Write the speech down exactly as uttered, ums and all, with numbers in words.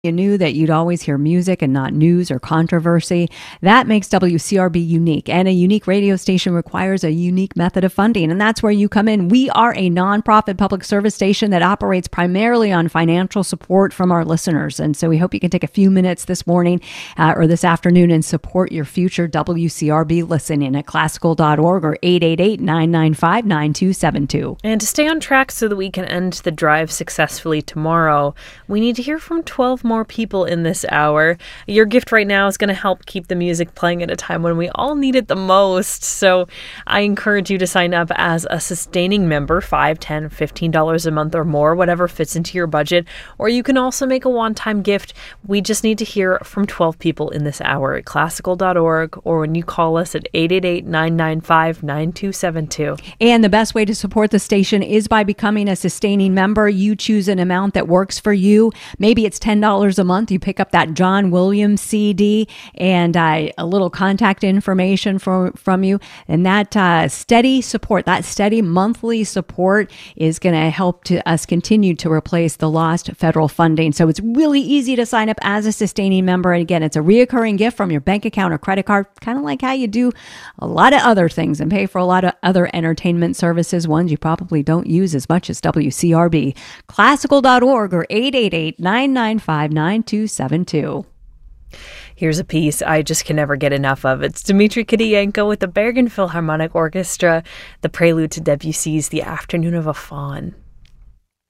You knew that you'd always hear music and not news or controversy. That makes W C R B unique, and a unique radio station requires a unique method of funding, and that's where you come in. We are a nonprofit public service station that operates primarily on financial support from our listeners, and so we hope you can take a few minutes this morning uh, or this afternoon and support your future W C R B listening at classical dot org or eight eight eight, nine nine five, nine two seven two. And to stay on track so that we can end the drive successfully tomorrow, we need to hear from twelve more people in this hour. Your gift right now is going to help keep the music playing at a time when we all need it the most. So I encourage you to sign up as a sustaining member, five, ten, fifteen dollars a month or more, whatever fits into your budget. Or you can also make a one-time gift. We just need to hear from twelve people in this hour at classical dot org or when you call us at eight eight eight, nine nine five, nine two seven two. And the best way to support the station is by becoming a sustaining member. You choose an amount that works for you. Maybe it's ten dollars a month. You pick up that John Williams C D and uh, a little contact information from, from you. And that uh, steady support, that steady monthly support is going to help to us continue to replace the lost federal funding. So it's really easy to sign up as a sustaining member. And again, it's a reoccurring gift from your bank account or credit card, kind of like how you do a lot of other things and pay for a lot of other entertainment services, ones you probably don't use as much as W C R B. classical dot org or eight eight eight, nine nine five, nine two seven two. Here's a piece I just can never get enough of. It's Dmitri Kiriyenko with the Bergen Philharmonic Orchestra, the prelude to Debussy's The Afternoon of a Faun.